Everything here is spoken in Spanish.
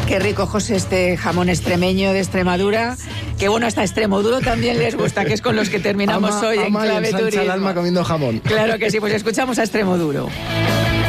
Qué rico, José, este jamón extremeño de Extremadura, que bueno, hasta Extremoduro también les gusta, que es con los que terminamos hoy en Clave Turismo. El alma comiendo jamón. Claro que sí, pues escuchamos a Extremoduro.